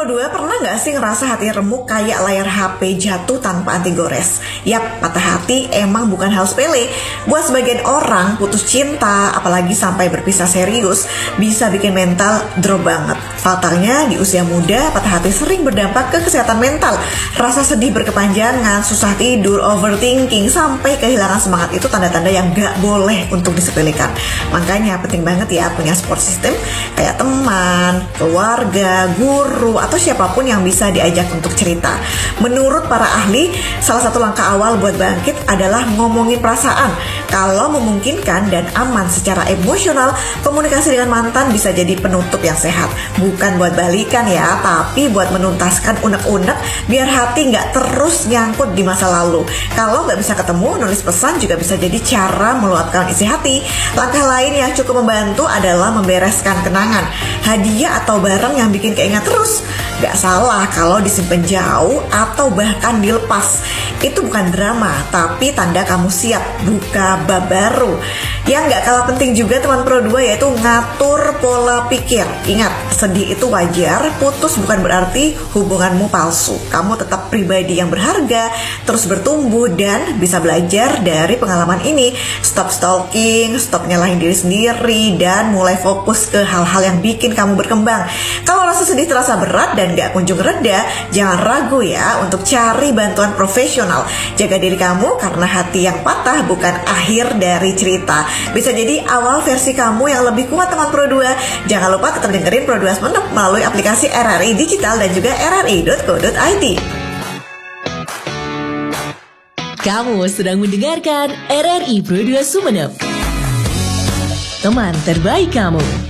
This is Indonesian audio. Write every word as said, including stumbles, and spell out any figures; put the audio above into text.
Pro dua, pernah nggak sih ngerasa hati remuk kayak layar H P jatuh tanpa anti gores? Yap, patah hati emang bukan hal sepele. Buat sebagian orang, putus cinta, apalagi sampai berpisah serius, bisa bikin mental drop banget. Fatalnya, di usia muda, patah hati sering berdampak ke kesehatan mental. Rasa sedih berkepanjangan, susah tidur, overthinking, sampai kehilangan semangat itu tanda-tanda yang nggak boleh untuk disepelekan. Makanya penting banget ya punya support system kayak teman, keluarga, guru, atau siapapun yang bisa diajak untuk cerita. Menurut para ahli, salah satu langkah awal buat bangkit adalah ngomongin perasaan. Kalau memungkinkan dan aman secara emosional, komunikasi dengan mantan bisa jadi penutup yang sehat. Bukan buat balikan ya, tapi buat menuntaskan unek-unek biar hati nggak terus nyangkut di masa lalu. Kalau nggak bisa ketemu, nulis pesan juga bisa jadi cara meluapkan isi hati. Langkah lain yang cukup membantu adalah membereskan kenangan, hadiah atau barang yang bikin keingat terus. Gak salah kalau disimpan jauh atau bahkan dilepas. Itu bukan drama, tapi tanda kamu siap buka bab baru. Yang gak kalah penting juga teman Pro dua yaitu ngatur pola pikir. Ingat, sedih itu wajar, putus bukan berarti hubunganmu palsu. Kamu tetap pribadi yang berharga, terus bertumbuh dan bisa belajar dari pengalaman ini. Stop stalking, stop nyalahin diri sendiri, dan mulai fokus ke hal-hal yang bikin kamu berkembang. Kalau rasa sedih terasa berat dan gak kunjung reda, jangan ragu ya untuk cari bantuan profesional. Jaga diri kamu karena hati yang patah bukan akhir dari cerita. Bisa jadi awal versi kamu yang lebih kuat teman Pro dua. Jangan lupa tetap dengerin Pro dua Sumeneb melalui aplikasi R R I Digital dan juga r r i dot co dot i d. Kamu sedang mendengarkan R R I Pro dua Sumeneb, teman terbaik kamu.